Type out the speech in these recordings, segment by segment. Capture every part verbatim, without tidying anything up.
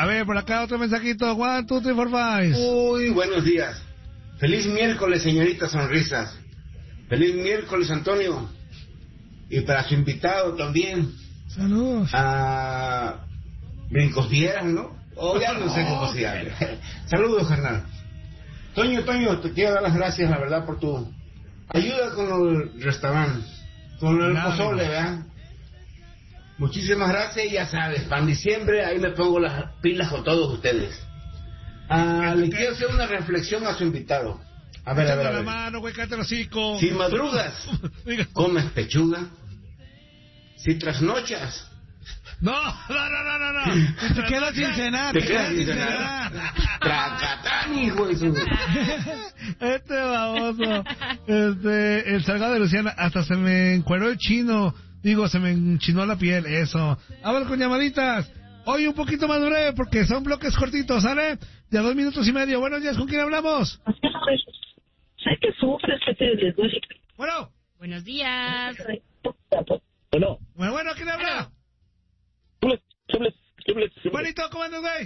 A ver, por acá otro mensajito. One, two, three, four, five. Uy, buenos días. Feliz miércoles, señorita Sonrisas. Feliz miércoles, Antonio. Y para su invitado también. Saludos. A Brincos Vieras, ¿no? O ya no sé cómo se llama. Saludos, carnal. Toño, Toño, te quiero dar las gracias, la verdad, por tu ayuda con el restaurante, con el Claro. pozole, ¿verdad? Muchísimas gracias y ya sabes, para diciembre ahí me pongo las pilas con todos ustedes. Ah, le quiero hacer una reflexión a su invitado. A ver, a ver, a la ver. mano, güey, cállate el hocico. Si madrugas, Diga. comes pechuga. Si trasnochas, No, no, no, no, no, no. Te quedas sin cenar. te quedas sin cenar. Tracatán, hijo de su... Este baboso. Este, el Salgado de Luciana, hasta se me encueró el chino. Digo, se me enchinó la piel, eso. Vamos con llamaditas. Hoy un poquito más breve porque son bloques cortitos, ¿sale? De a dos minutos y medio. Buenos días, ¿con quién hablamos? Sé que sufres, que te les duele. Bueno. Buenos días. Bueno. Bueno, bueno, ¿quién habla? Chubles, chubles, chubles, chubles. Juanito, ¿cómo andas, güey?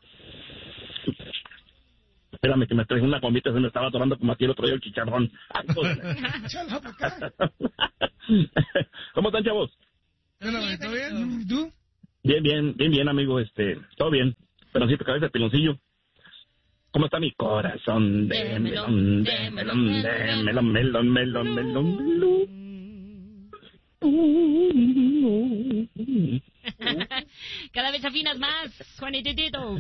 Espérame, que me traje una bombita, se me estaba atorando como aquí el otro día el chicharrón. Ay, pues. ¿Cómo están, chavos? ¿Todo bien? ¿Y tú? Bien, bien, bien, bien, amigo, este, todo bien. Pero sí, te cabeza de piloncillo. ¿Cómo está mi corazón de melón, de melón, de melón, melón, melón, melón, melón? Cada vez afinas más, Juanititito.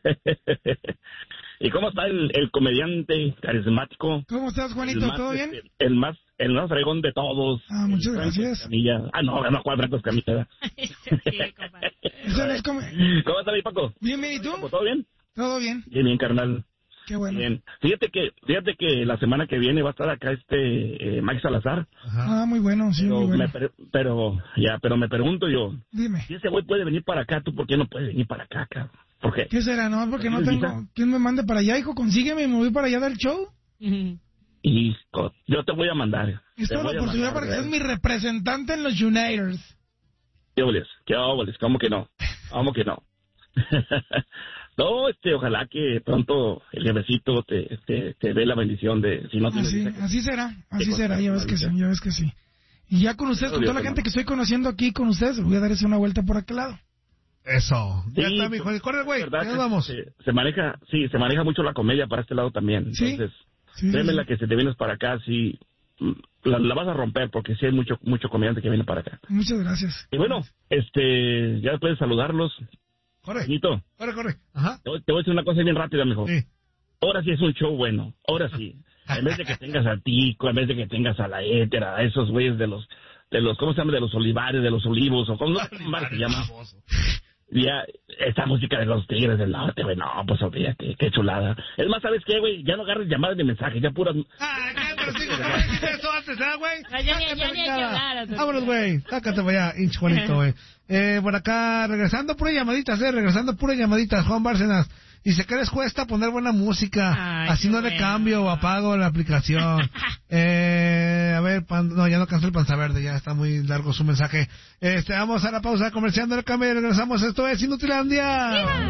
¿Y cómo está el, el comediante carismático? ¿Cómo estás, Juanito? Más, ¿Todo bien? Este, el más el más fregón de todos. Ah, muchas Franco gracias. Escamilla. Ah, no, no, Juan Franco Escamilla. Eso no es como... ¿Cómo está mi Paco? Bien, bien, ¿y tú? ¿Todo bien? Todo bien. Bien, bien, carnal. Qué bueno. Bien. Fíjate que fíjate que la semana que viene va a estar acá este eh, Mike Salazar. Ah, muy bueno, sí, pero, muy bueno. me, pre- pero ya, pero me pregunto yo, Dime. si ese güey puede venir para acá, ¿tú por qué no puedes venir para acá, cabrón? ¿Por qué? ¿Qué será? No, porque no ¿Tienes tengo... visa? ¿Quién me mande para allá, hijo? Consígueme y me voy para allá del show. Hijo, yo te voy a mandar. Esta Te es la voy a oportunidad mandar, para que seas güey. mi representante en los Uniters. ¿Qué óboles? ¿Qué óboles? ¿Cómo que no? ¿Cómo que no? No, este, ojalá que pronto el jefecito te, te, te dé la bendición de... Si no tienes Así, visa, que- así será, así que será, ya ves que sí, ya ves que sí. Y ya con ustedes, con toda la gente que estoy conociendo aquí con ustedes, voy a darles una vuelta por aquel lado. Eso. Ya Sí, está, mi Juan. Corre, güey. ¿verdad Ya nos que vamos. Se, se maneja, sí, se maneja mucho la comedia para este lado también. Sí, Entonces, sí, créeme sí. la que si te vienes para acá, sí, mm, la, la vas a romper porque sí hay mucho mucho comediante que viene para acá. Muchas gracias. Y bueno, este, ya puedes saludarlos. Corre. Benito, Corre, corre. Ajá. te, voy te voy a decir una cosa bien rápida, mijo. Sí. Ahora sí es un show bueno, ahora sí. En vez de que tengas a Tico, en vez de que tengas a la Étera, a esos güeyes de los, de los, ¿cómo se llama? De los olivares, de los olivos, o cómo no, se llama. Ya, esta música de los Tigres del Norte, güey, no, pues olvídate, qué chulada. Es más, ¿sabes qué, güey? Ya no agarres llamadas de mensajes, ya puras... Ah, cállate, los hijos, ¿cómo dijiste eso antes, ah, güey? Ya, ya, ya, Sácate ya, la ya, chingada. ya, ya, Vámonos, güey. Sácate para allá, hinch Juanito, güey. Eh, por acá, regresando puras llamaditas, eh, regresando puras llamaditas, Juan Bárcenas. Dice que les cuesta poner buena música. Ay, Así qué no le bueno. cambio o apago la aplicación. eh, a ver, pan- no, ya no canso el panza verde, ya está muy largo su mensaje. Este, vamos a la pausa comercial del cambio y regresamos. Esto es Inutilandia.